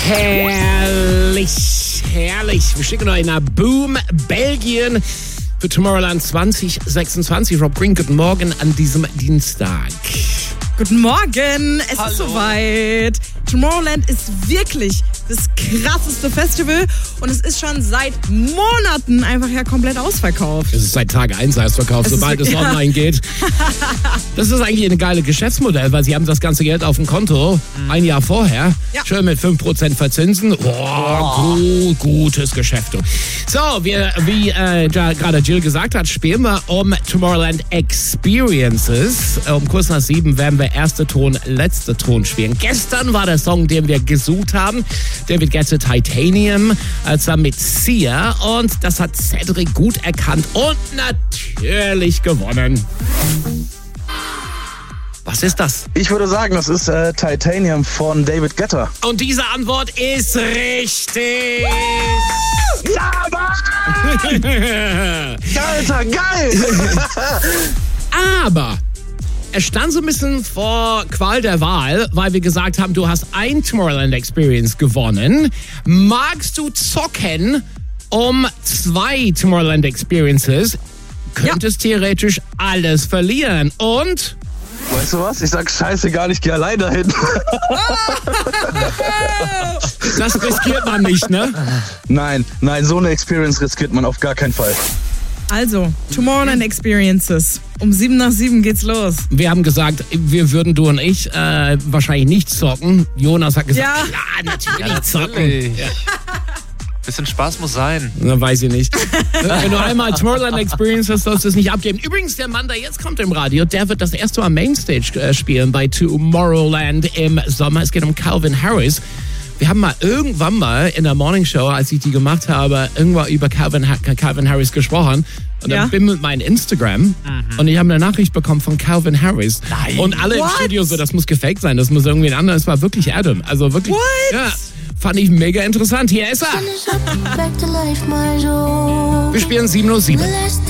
Herrlich, herrlich. Wir schicken euch nach Boom, Belgien für Tomorrowland 2026. Rob Green, guten Morgen an diesem Dienstag. Guten Morgen, es ist soweit. Tomorrowland ist wirklich das krasseste Festival und es ist schon seit Monaten einfach ja komplett ausverkauft. Es ist seit Tag 1 ausverkauft, sobald es online geht. Das ist eigentlich ein geiles Geschäftsmodell, weil sie haben das ganze Geld auf dem Konto ein Jahr vorher. Ja. Schön mit 5% verzinsen. Gutes Geschäft. So, wie gerade Jill gesagt hat, spielen wir um Tomorrowland Experiences. Um kurz nach 7 werden wir erster Ton, letzter Ton spielen. Gestern war der Song, den wir gesucht haben. David Guetta, Titanium, zusammen mit Sia. Und das hat Cedric gut erkannt und natürlich gewonnen. Was ist das? Ich würde sagen, das ist Titanium von David Guetta. Und diese Antwort ist richtig. Ja, Mann! Alter, geil! Aber es stand so ein bisschen vor Qual der Wahl, weil wir gesagt haben, du hast ein Tomorrowland Experience gewonnen. Magst du zocken um 2 Tomorrowland Experiences? Könntest theoretisch alles verlieren. Und... Weißt du was? Ich sag scheißegal, ich gehe allein dahin. Das riskiert man nicht, ne? Nein, so eine Experience riskiert man auf gar keinen Fall. Also, Tomorrowland Experiences. Um 7 nach 7 geht's los. Wir haben gesagt, wir würden, du und ich, wahrscheinlich nicht zocken. Jonas hat gesagt, klar, natürlich zocken. Ja. Bisschen Spaß muss sein. Na, weiß ich nicht. Wenn du einmal Tomorrowland Experience hast, sollst du es nicht abgeben. Übrigens, der Mann, der jetzt kommt im Radio, der wird das erste Mal Mainstage spielen bei Tomorrowland im Sommer. Es geht um Calvin Harris. Wir haben irgendwann mal in der Morning Show, als ich die gemacht habe, irgendwann über Calvin Harris gesprochen. Und dann bimmelt mein Instagram und ich habe eine Nachricht bekommen von Calvin Harris. Nein. Und alle im Studio so, das muss gefaked sein, das muss irgendwie ein anderer. Es war wirklich Adam. Also wirklich. What? Ja, fand ich mega interessant. Hier ist er. Wir spielen 7:07.